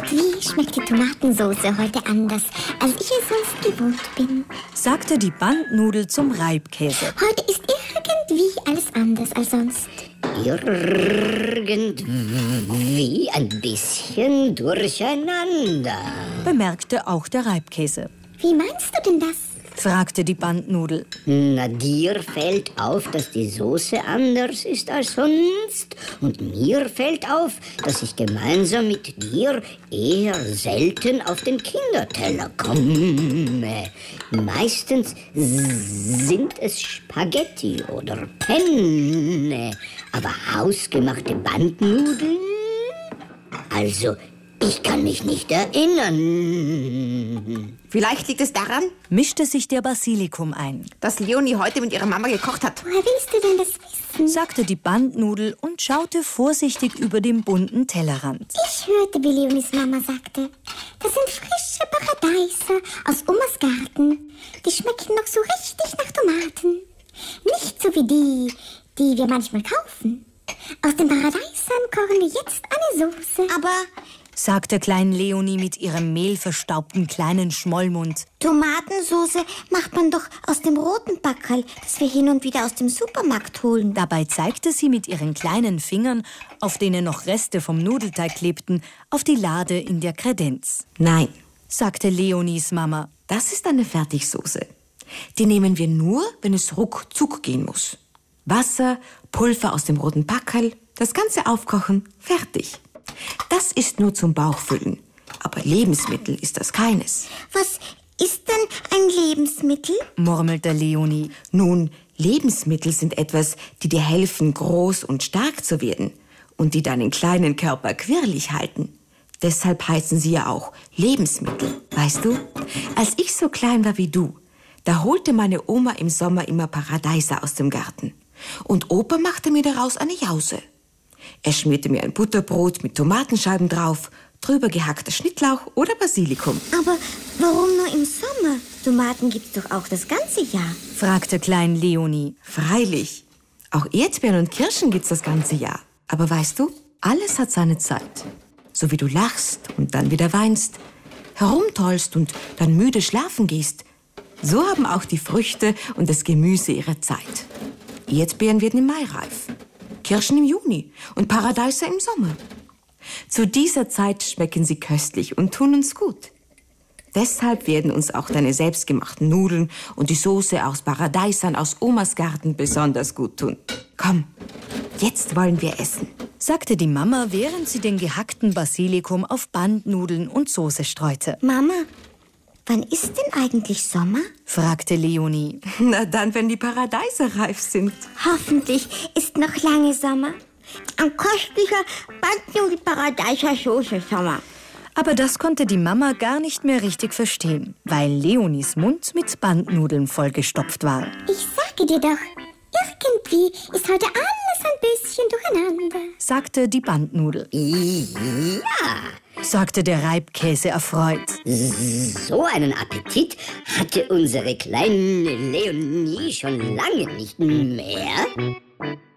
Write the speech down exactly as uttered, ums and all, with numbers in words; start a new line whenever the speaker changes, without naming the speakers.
Irgendwie schmeckt die Tomatensauce heute anders, als ich es sonst gewohnt bin,
sagte die Bandnudel zum Reibkäse.
Heute ist irgendwie alles anders als sonst.
Irgendwie ein bisschen durcheinander,
bemerkte auch der Reibkäse.
Wie meinst du denn das?
fragte die Bandnudel.
Na, dir fällt auf, dass die Soße anders ist als sonst. Und mir fällt auf, dass ich gemeinsam mit dir eher selten auf den Kinderteller komme. Meistens sind es Spaghetti oder Penne. Aber hausgemachte Bandnudeln? Also, ich kann mich nicht erinnern.
Vielleicht liegt es daran,
mischte sich der Basilikum ein,
dass Leonie heute mit ihrer Mama gekocht hat.
Woher willst du denn das wissen?
sagte die Bandnudel und schaute vorsichtig über den bunten Tellerrand.
Ich hörte, wie Leonies Mama sagte, das sind frische Paradeiser aus Omas Garten. Die schmecken noch so richtig nach Tomaten. Nicht so wie die, die wir manchmal kaufen. Aus den Paradeisern kochen wir jetzt eine Soße.
Aber,
sagte Klein Leonie mit ihrem mehlverstaubten kleinen Schmollmund.
Tomatensauce macht man doch aus dem roten Backerl, das wir hin und wieder aus dem Supermarkt holen.
Dabei zeigte sie mit ihren kleinen Fingern, auf denen noch Reste vom Nudelteig klebten, auf die Lade in der Kredenz.
Nein,
sagte Leonies Mama.
Das ist eine Fertigsoße. Die nehmen wir nur, wenn es ruckzuck gehen muss. Wasser, Pulver aus dem roten Packerl, das Ganze aufkochen, fertig. Das ist nur zum Bauchfüllen. Aber Lebensmittel ist das keines.
Was ist denn ein Lebensmittel?
murmelte Leonie.
Nun, Lebensmittel sind etwas, die dir helfen, groß und stark zu werden und die deinen kleinen Körper quirlig halten. Deshalb heißen sie ja auch Lebensmittel, weißt du? Als ich so klein war wie du, da holte meine Oma im Sommer immer Paradeiser aus dem Garten. Und Opa machte mir daraus eine Jause. Er schmierte mir ein Butterbrot mit Tomatenscheiben drauf, drüber gehackter Schnittlauch oder Basilikum.
Aber warum nur im Sommer? Tomaten gibt's doch auch das ganze Jahr,
fragte Klein Leonie.
Freilich. Auch Erdbeeren und Kirschen gibt's das ganze Jahr. Aber weißt du, alles hat seine Zeit. So wie du lachst und dann wieder weinst, herumtollst und dann müde schlafen gehst, so haben auch die Früchte und das Gemüse ihre Zeit. Erdbeeren werden im Mai reif, Kirschen im Juni und Paradeiser im Sommer. Zu dieser Zeit schmecken sie köstlich und tun uns gut. Deshalb werden uns auch deine selbstgemachten Nudeln und die Soße aus Paradeisern aus Omas Garten besonders gut tun. Komm, jetzt wollen wir essen,
sagte die Mama, während sie den gehackten Basilikum auf Bandnudeln und Soße streute.
Mama, wann ist denn eigentlich Sommer?
fragte Leonie.
Na dann, wenn die Paradeiser reif sind.
Hoffentlich ist noch lange Sommer. Ein köstlicher Bandnudelparadeiser-Soße Sommer.
Aber das konnte die Mama gar nicht mehr richtig verstehen, weil Leonies Mund mit Bandnudeln vollgestopft war.
Ich sage dir doch, irgendwie ist heute alles ein bisschen durcheinander,
sagte die Bandnudel.
Ja,
sagte der Reibkäse erfreut.
So einen Appetit hatte unsere kleine Leonie schon lange nicht mehr.